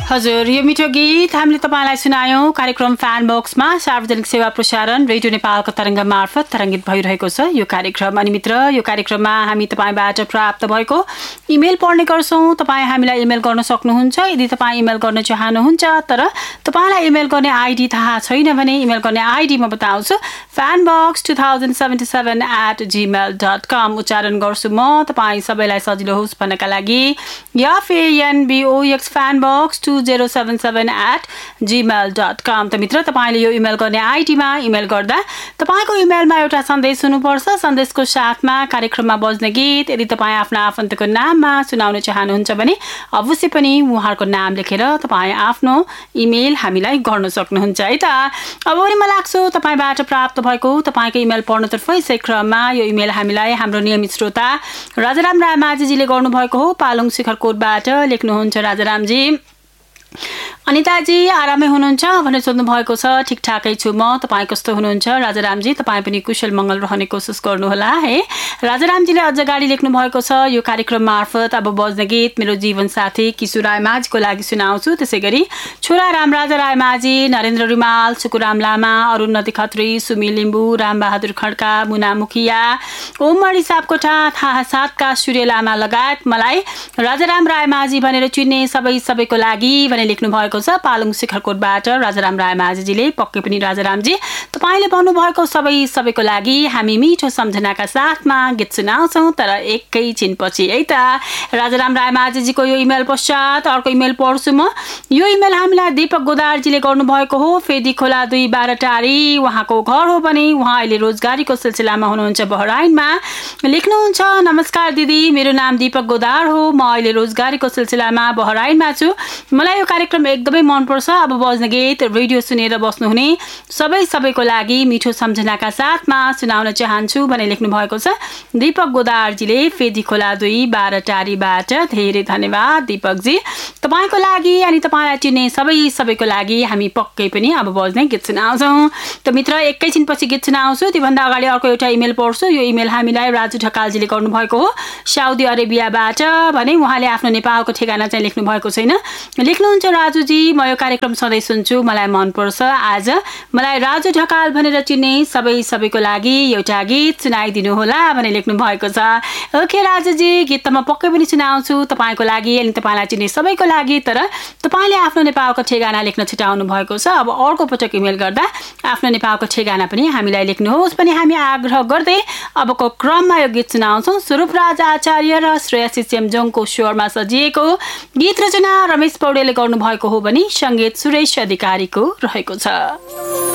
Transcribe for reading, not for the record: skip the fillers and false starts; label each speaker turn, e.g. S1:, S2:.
S1: हजुर, यो मिठो गीत हामीले तपाईलाई सुनायौं कार्यक्रम फ्यान बक्समा। सार्वजनिक सेवा प्रसारण रेडियो नेपालको तरंग मार्फत तरंगित भइरहेको छ यो कार्यक्रम। अनि मित्र, यो कार्यक्रममा हामी तपाईबाट प्राप्त भएको इमेल पढ्ने गर्छौं। तपाई हामीलाई इमेल गर्न सक्नुहुन्छ यदि तपाई इमेल गर्न चाहनुहुन्छ, तर तपाईलाई इमेल गर्ने आईडी थाहा छैन भने इमेल गर्ने आईडी म बताउँछु, fanbox2077@gmail.com उच्चारण गर्छु म तपाई सबैलाई सजिलो होस् भन्नका लागि। FANBOX fanbox2077@gmail.com। त मित्र, तपाईले यो इमेल गर्ने आईडीमा इमेल गर्दा तपाईको इमेलमा एउटा सन्देश हुनुपर्छ। सन्देशको साथमा कार्यक्रममा बज्ने गीत यदि तपाई आफ्नो आफन्तको नाममा सुनाउन चाहनुहुन्छ भने अवश्य पनि उहाँको नाम लेखेर तपाई आफ्नो इमेल हामीलाई गर्न सक्नुहुन्छ है त। अब पनि म लाग्छु तपाईबाट प्राप्त भएको तपाईको इमेल पढ्नतर्फ यसै क्रममा यो इमेल हामीलाई हाम्रो नियमित श्रोता राजाराम रायमाझीजीले गर्नुभएको हो। पालुङ शिखरकोटबाट लेख्नुहुन्छ राजारामजी, अनिताजी आरामै हुनुहुन्छ भनेर सोध्नु भएको छ। ठिकठाकै छु म, तपाई कस्तो हुनुहुन्छ राजारामजी? तपाई पनि कुशल मंगल रहने कोसिस गर्नुहोला है। राजारामजीले अझ गाडी लेख्नु भएको छ, यो कार्यक्रम मार्फत अब बज्ने गीत मेरो जीवन साथी किशोर रायमाझीको लागि सुनाउँछु। त्यसैगरी छोरा रामराजा रायमाझी, नरेन्द्र रिमाल, सुकुराम लामा, अरुणति खत्री, सुमी लिम्बू, रामबहादुर खड्का, मुना मुखिया, ओममणि सापकोटा, थाहा सातका सूर्य लामा लगायत मलाई राजाराम रायमाझी भनेर चिन्ने सबैको लागि भने लेख्नु भएको छ। पालुङ शिखरकोटबाट राजाराम रायमाझीजीले पक्कै पनि राजारामजी तपाईले भन्नु भएको सबैको लागि हामी मिठो सम्झनाका साथमा गीत सुनाउँछौं, तर एकैछिनपछि है त। राजाराम रायमाझीजीको यो इमेल पश्चात अर्को इमेल पढ्छु म। यो इमेल हामीलाई दीपक गोदारजीले गर्नुभएको हो। फेदी खोला 2 बाराटारी उहाँको घर हो भने उहाँ अहिले रोजगारीको सिलसिलामा हुनुहुन्छ बहराइनमा। लेख्नुहुन्छ, नमस्कार दिदी, मेरो नाम दीपक गोदार हो, म अहिले रोजगारीको सिलसिलामा बहराइनमा छु। मलाई यो कार्यक्रम एकदमै मनपर्छ। अब बज्ने गीत रेडियो सुनेर बस्नुहुने सबैको लागि मिठो सम्झनाका साथमा सुनाउन चाहन्छु भने लेख्नु भएको छ दीपक गोदारजीले फेदी खोला 2 बाराटारीबाट। धेरै धन्यवाद दीपकजी तपाईको लागि अनि तपाईलाई चिन्ने सबैको लागि हामी पक्कै पनि अब बज्ने गीत सुनाउँछौं। त मित्र, एकैछिनपछि गीत सुनाउँछु, त्योभन्दा अगाडि अर्को एउटा इमेल पढ्छु। यो इमेल हामीलाई राजु ढकालजीले गर्नुभएको हो साउदी अरेबियाबाट भने उहाँले आफ्नो नेपालको ठेगाना चाहिँ लेख्नु भएको छैन। लेख्नुहुन्छ, राजुजी म यो कार्यक्रम सधैँ सुन्छु, मलाई मनपर्छ। आज मलाई राजु ढकाल भनेर चिन्ने सबैको लागि एउटा गीत सुनाइदिनु होला भने लेख्नु भएको छ। ओके राजुजी, गीत त म पक्कै पनि सुनाउँछु तपाईको लागि अनि तपाईलाई चिन्ने सबैको लागि, तर तपाईले आफ्नो नेपालको ठेगाना लेख्न छुटाउनु भएको छ। अब अर्को पटक इमेल गर्दा आफ्नो नेपालको ठेगाना पनि हामीलाई लेख्नुहोस् पनि हामी आग्रह गर्दै अबको क्रममा यो गीत सुनाउँछौं। स्वरूपराज आचार्य र श्रेयसी सेमजोङको स्वरमा सजिएको गीत रचना रमेश पौडेलले गर्नुभएको हो भने संगीत सुरेश अधिकारीको रहेको छ।